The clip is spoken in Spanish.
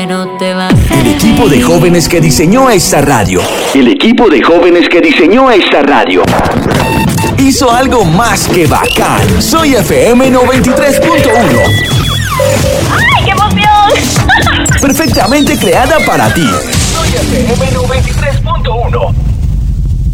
no te va a hacer El equipo de jóvenes que diseñó esta radio. Hizo algo más que bacán. Soy FM 93.1. ¡Ay, qué emoción! Perfectamente creada para ti. Soy FM 93.1.